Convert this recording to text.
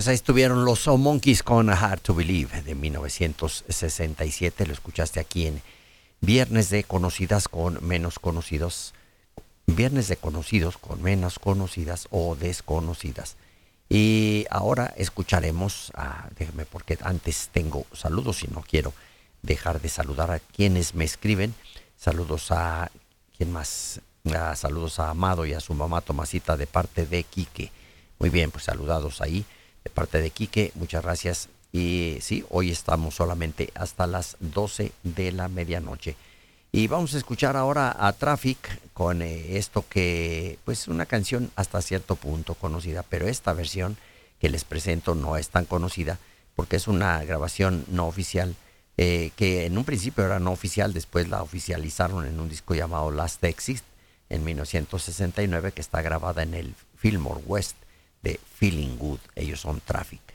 Pues ahí estuvieron los Monkeys con Hard to Believe de 1967. Lo escuchaste aquí en Viernes de Conocidas con Menos Conocidos. Viernes de Conocidos con Menos Conocidas o Desconocidas. Y ahora escucharemos, déjame porque antes tengo saludos y no quiero dejar de saludar a quienes me escriben. Saludos a, ¿quién más? Saludos a Amado y a su mamá Tomasita de parte de Quique. Muy bien, pues saludados ahí de parte de Quique, muchas gracias. Y sí, hoy estamos solamente hasta las 12 de la medianoche. Y vamos a escuchar ahora a Traffic con esto que, pues una canción hasta cierto punto conocida, pero esta versión que les presento no es tan conocida porque es una grabación no oficial, que en un principio era no oficial, después la oficializaron en un disco llamado Last Exit en 1969, que está grabada en el Fillmore West de Feeling Good. Ellos son Traffic.